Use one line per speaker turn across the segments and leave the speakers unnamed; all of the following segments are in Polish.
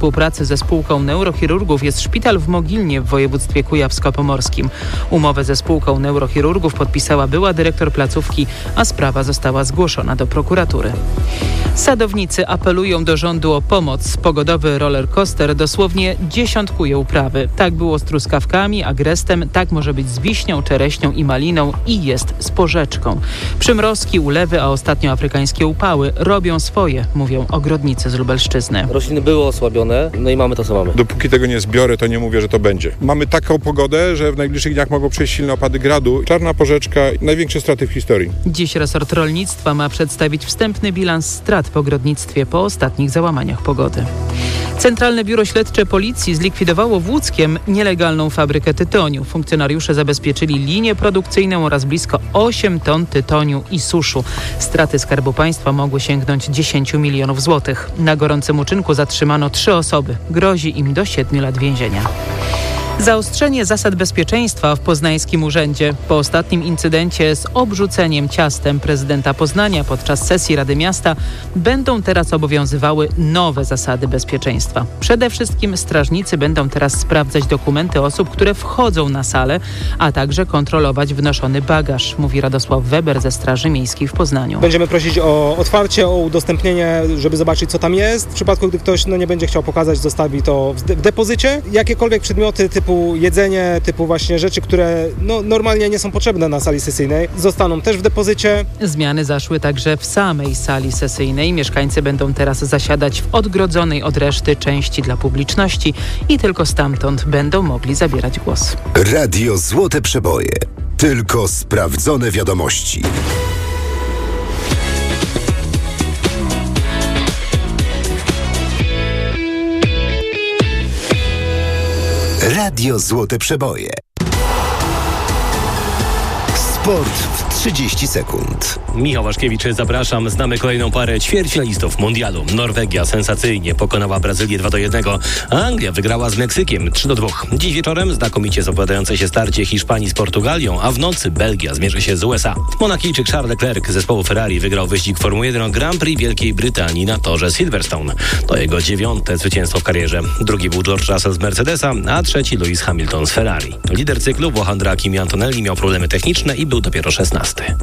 współpracy ze spółką neurochirurgów jest szpital w Mogilnie w województwie kujawsko-pomorskim. Umowę ze spółką neurochirurgów podpisała była dyrektor placówki, a sprawa została zgłoszona do prokuratury. Sadownicy apelują do rządu o pomoc. Pogodowy rollercoaster dosłownie dziesiątkuje uprawy. Tak było z truskawkami, agrestem, tak może być z wiśnią, czereśnią i maliną i jest z porzeczką. Przymrozki, ulewy, a ostatnio afrykańskie upały robią swoje, mówią ogrodnicy z Lubelszczyzny.
Rośliny były osłabione, no i mamy to, co mamy.
Dopóki tego nie zbiorę, to nie mówię, że to będzie. Mamy taką pogodę, że w najbliższych dniach mogą przejść silne opady gradu. Czarna porzeczka, największe straty w historii.
Dziś resort rolnictwa ma przedstawić wstępny bilans strat w ogrodnictwie po ostatnich załamaniach pogody. Centralne Biuro Śledcze Policji zlikwidowało w Łódzkiem nielegalną fabrykę tytoniu. Funkcjonariusze zabezpieczyli linię produkcyjną oraz blisko 8 ton tytoniu i suszu. Straty Skarbu Państwa mogły sięgnąć 10 milionów złotych. Na gorącym uczynku zatrzymano 3 osoby. Grozi im do 7 lat więzienia. Zaostrzenie zasad bezpieczeństwa w poznańskim urzędzie. Po ostatnim incydencie z obrzuceniem ciastem prezydenta Poznania podczas sesji Rady Miasta będą teraz obowiązywały nowe zasady bezpieczeństwa. Przede wszystkim strażnicy będą teraz sprawdzać dokumenty osób, które wchodzą na salę, a także kontrolować wnoszony bagaż, mówi Radosław Weber ze Straży Miejskiej w Poznaniu.
Będziemy prosić o otwarcie, o udostępnienie, żeby zobaczyć, co tam jest. W przypadku, gdy ktoś nie będzie chciał pokazać, zostawi to w depozycie. Jakiekolwiek przedmioty typu jedzenie, typu właśnie rzeczy, które normalnie nie są potrzebne na sali sesyjnej, zostaną też w depozycie.
Zmiany zaszły także w samej sali sesyjnej. Mieszkańcy będą teraz zasiadać w odgrodzonej od reszty części dla publiczności i tylko stamtąd będą mogli zabierać głos.
Radio Złote Przeboje. Tylko sprawdzone wiadomości. Radio Złote Przeboje. Sport w 30 sekund.
Michał Waszkiewicz, zapraszam. Znamy kolejną parę ćwierćfinalistów mundialu. Norwegia sensacyjnie pokonała Brazylię 2-1, a Anglia wygrała z Meksykiem 3-2. Dziś wieczorem znakomicie zapowiadające się starcie Hiszpanii z Portugalią, a w nocy Belgia zmierzy się z USA. Monakijczyk Charles Leclerc z zespołu Ferrari wygrał wyścig Formuły 1 Grand Prix Wielkiej Brytanii na torze Silverstone. To jego 9. zwycięstwo w karierze. Drugi był George Russell z Mercedesa, a trzeci Lewis Hamilton z Ferrari. Lider cyklu Włoch Kimi Antonelli miał problemy techniczne i był dopiero 16.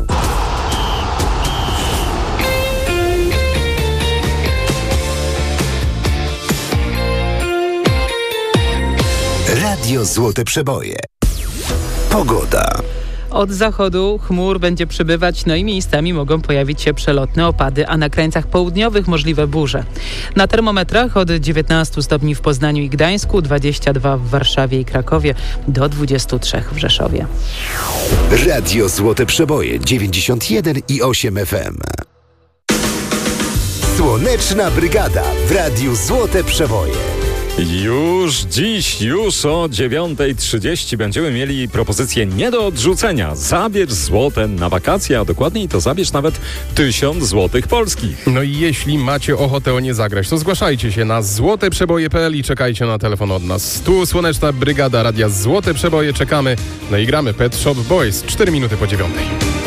Radio Złote Przeboje. Pogoda.
Od zachodu chmur będzie przybywać, i miejscami mogą pojawić się przelotne opady, a na krańcach południowych możliwe burze. Na termometrach od 19 stopni w Poznaniu i Gdańsku, 22 w Warszawie i Krakowie, do 23 w Rzeszowie.
Radio Złote Przeboje 91,8 FM. Słoneczna Brygada w Radiu Złote Przeboje.
Już dziś, już o 9:30 będziemy mieli propozycję nie do odrzucenia. Zabierz złote na wakacje, a dokładniej to zabierz nawet 1000 złotych polskich.
No i jeśli macie ochotę o nie zagrać, to zgłaszajcie się na złoteprzeboje.pl i czekajcie na telefon od nas. Tu Słoneczna Brygada Radia Złote Przeboje, czekamy. No i gramy Pet Shop Boys, 4 minuty po 9.